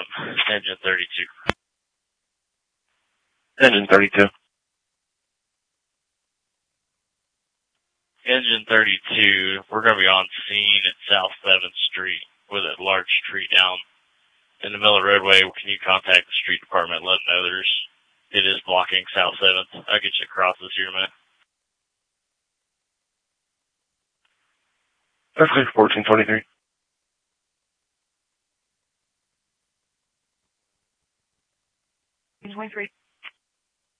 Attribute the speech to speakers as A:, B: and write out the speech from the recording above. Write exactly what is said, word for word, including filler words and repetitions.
A: from engine thirty-two.
B: Engine thirty-two.
A: Engine thirty-two, we're going to be on scene at South seventh Street with a large tree down in the middle of the roadway. Can you contact the street department and let them know there's, it is blocking South seventh? I'll get you across this here in a minute.
B: That's like fourteen twenty-three.